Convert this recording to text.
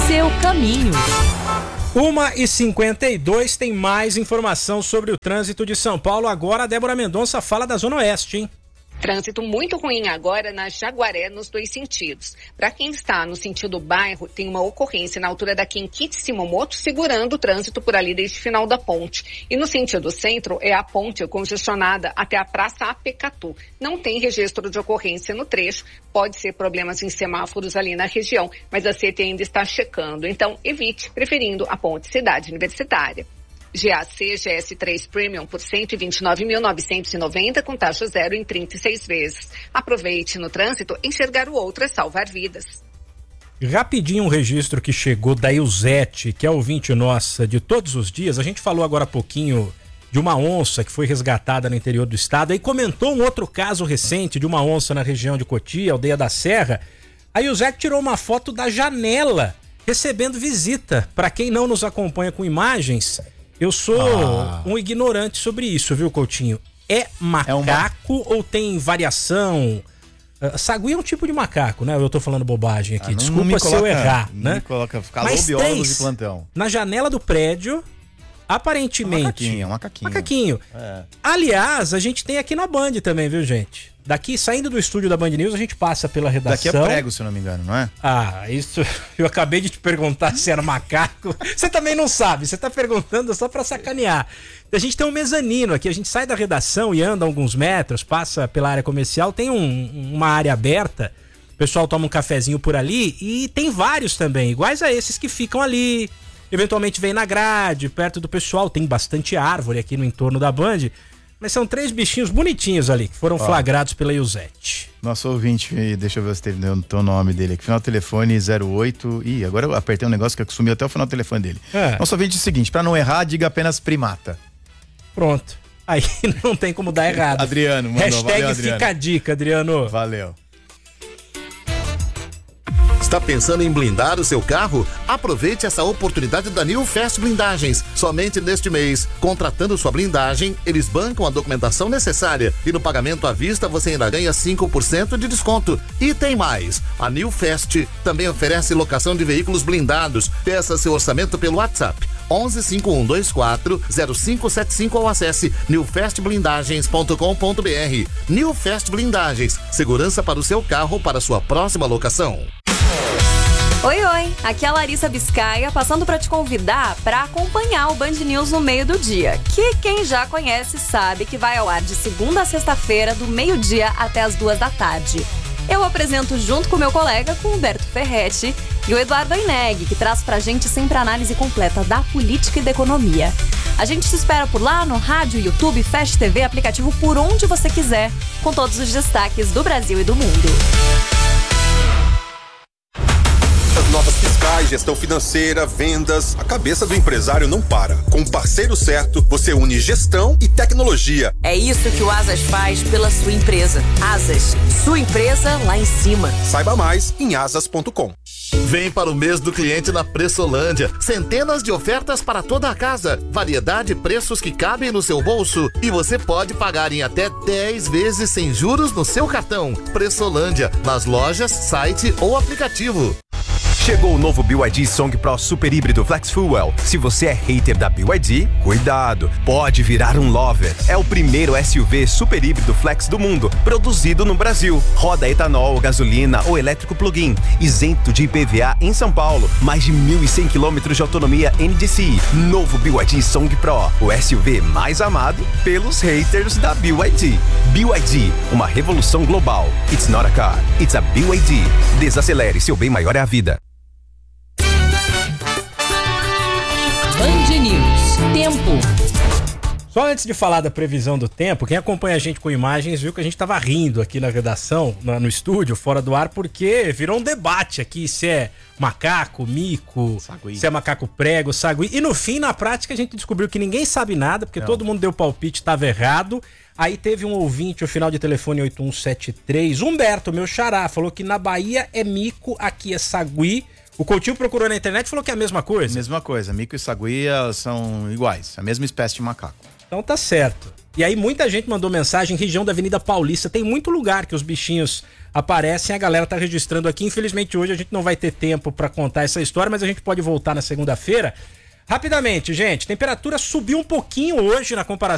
seu caminho. 1h52, tem mais informação sobre o trânsito de São Paulo. Agora a Débora Mendonça fala da Zona Oeste, hein? Trânsito muito ruim agora na Jaguaré, nos dois sentidos. Para quem está no sentido bairro, tem uma ocorrência na altura da Kenkichi Simomoto, segurando o trânsito por ali desde o final da ponte. E no sentido centro, é a ponte congestionada até a Praça Apecatu. Não tem registro de ocorrência no trecho, pode ser problemas em semáforos ali na região, mas a CET ainda está checando. Então, evite, preferindo a ponte Cidade Universitária. GAC GS3 Premium por 129.990 com taxa zero em 36 vezes. Aproveite no trânsito, enxergar o outro é salvar vidas. Rapidinho um registro que chegou da Eusete, que é ouvinte nossa de todos os dias. A gente falou agora há pouquinho de uma onça que foi resgatada no interior do estado. Aí comentou um outro caso recente de uma onça na região de Cotia, Aldeia da Serra. A Eusete tirou uma foto da janela, recebendo visita. Para quem não nos acompanha com imagens... Eu sou um ignorante sobre isso, viu, Coutinho? É macaco ou tem variação? Sagui é um tipo de macaco, né? Eu tô falando bobagem aqui. Desculpa se eu errar, né? Me coloca, calou biólogos de plantão. Na janela do prédio, aparentemente... Macaquinho. É. Aliás, a gente tem aqui na Band também, viu, gente? Daqui, saindo do estúdio da Band News, a gente passa pela redação. Daqui é prego, se eu não me engano, não é? Isso... Eu acabei de te perguntar se era macaco. Você também não sabe, você tá perguntando só pra sacanear. A gente tem um mezanino aqui, a gente sai da redação e anda alguns metros, passa pela área comercial, tem uma área aberta, o pessoal toma um cafezinho por ali e tem vários também, iguais a esses que ficam ali. Eventualmente vem na grade, perto do pessoal, tem bastante árvore aqui no entorno da Band. Mas são 3 bichinhos bonitinhos ali, que foram flagrados pela Eusete. Nosso ouvinte, deixa eu ver se teve o nome dele aqui. Final do telefone 08. Ih, agora eu apertei um negócio que sumiu até o final do telefone dele. Nosso ouvinte é o seguinte: pra não errar, diga apenas primata. Pronto. Aí não tem como dar errado. Adriano, mandou. Hashtag valeu, Adriano. Fica a dica, Adriano. Valeu. Está pensando em blindar o seu carro? Aproveite essa oportunidade da New Fast Blindagens. Somente neste mês, contratando sua blindagem, eles bancam a documentação necessária e no pagamento à vista você ainda ganha 5% de desconto. E tem mais, a New Fast também oferece locação de veículos blindados. Peça seu orçamento pelo WhatsApp 11 5124 0575 ou acesse newfastblindagens.com.br. New Fast Blindagens, segurança para o seu carro para sua próxima locação. Oi, aqui é a Larissa Biscaia, passando para te convidar para acompanhar o Band News no meio do dia, que quem já conhece sabe que vai ao ar de segunda a sexta-feira, do meio-dia até as 2 da tarde. Eu apresento junto com meu colega, com Humberto Ferretti, e o Eduardo Aineg, que traz pra gente sempre a análise completa da política e da economia. A gente te espera por lá no rádio, YouTube, Fast TV, aplicativo, por onde você quiser, com todos os destaques do Brasil e do mundo. Notas fiscais, gestão financeira, vendas. A cabeça do empresário não para. Com o parceiro certo, você une gestão e tecnologia. É isso que o Asas faz pela sua empresa. Asas, sua empresa lá em cima. Saiba mais em asas.com. Vem para o mês do cliente na Pressolândia. Centenas de ofertas para toda a casa. Variedade e preços que cabem no seu bolso. E você pode pagar em até 10 vezes sem juros no seu cartão. Pressolândia, nas lojas, site ou aplicativo. Chegou o novo BYD Song Pro Super Híbrido Flex Fuel. Se você é hater da BYD, cuidado, pode virar um lover. É o primeiro SUV super híbrido flex do mundo, produzido no Brasil. Roda etanol, gasolina ou elétrico plug-in, isento de IPVA em São Paulo. Mais de 1.100 km de autonomia NDCi. Novo BYD Song Pro, o SUV mais amado pelos haters da BYD. BYD, uma revolução global. It's not a car, it's a BYD. Desacelere, seu bem maior é a vida. Band News. Tempo. Só antes de falar da previsão do tempo, quem acompanha a gente com imagens viu que a gente tava rindo aqui na redação, no estúdio, fora do ar, porque virou um debate aqui se é macaco, mico, sagui. Se é macaco prego, sagui. E no fim, na prática, a gente descobriu que ninguém sabe nada, porque todo mundo deu palpite, tava errado. Aí teve um ouvinte, o final de telefone 8173, Humberto, meu xará, falou que na Bahia é mico, aqui é sagui. O Coutinho procurou na internet e falou que é a mesma coisa. Mesma coisa, mico e sagui são iguais, a mesma espécie de macaco. Então tá certo. E aí muita gente mandou mensagem, região da Avenida Paulista, tem muito lugar que os bichinhos aparecem, a galera tá registrando aqui. Infelizmente hoje a gente não vai ter tempo para contar essa história, mas a gente pode voltar na segunda-feira. Rapidamente, gente, temperatura subiu um pouquinho hoje na comparação